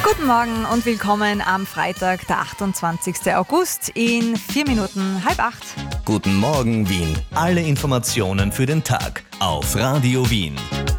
Guten Morgen und willkommen am Freitag, der 28. August in 4 Minuten, 7:30. Guten Morgen Wien. Alle Informationen für den Tag auf Radio Wien.